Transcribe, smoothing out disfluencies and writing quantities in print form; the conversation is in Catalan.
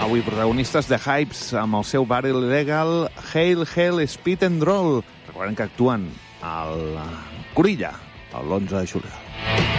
avui protagonistes de Hypes amb el seu bar il·legal Hail Hell Speed and Roll. Recordem que actuen al Corilla l'11 de juliol.